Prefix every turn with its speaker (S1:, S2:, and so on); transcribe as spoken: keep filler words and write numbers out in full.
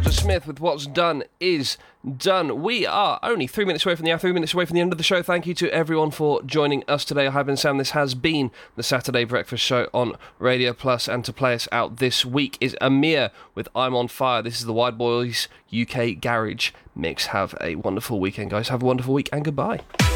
S1: Oliver Smith with What's Done Is Done. We are only three minutes away from the hour, three minutes away from the end of the show. Thank you to everyone for joining us today. I have been Sam. This has been the Saturday Breakfast Show on Radio Plus, and to play us out this week is Amir with I'm on Fire. This is the Wide Boys U K Garage Mix. Have a wonderful weekend, guys. Have a wonderful week, and goodbye.